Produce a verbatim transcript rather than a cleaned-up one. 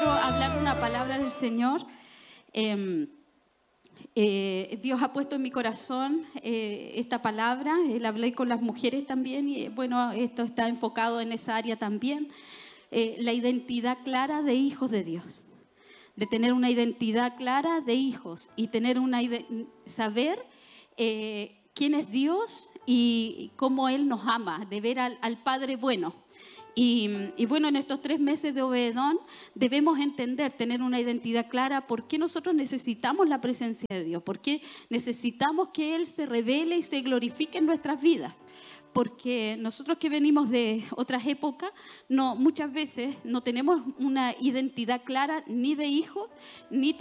quiero hablar una palabra del Señor. Eh, eh, Dios ha puesto en mi corazón eh, esta palabra. Él hablé con las mujeres también y bueno, esto está enfocado en esa área también. Eh, la identidad clara de hijos de Dios. De tener una identidad clara de hijos y tener una saber eh, quién es Dios y cómo Él nos ama, de ver al, al Padre bueno. Y, y bueno, en estos tres meses de Obededón debemos entender, tener una identidad clara, por qué nosotros necesitamos la presencia de Dios, por qué necesitamos que Él se revele y se glorifique en nuestras vidas. Porque nosotros que venimos de otras épocas, no, muchas veces no tenemos una identidad clara ni de hijos, ni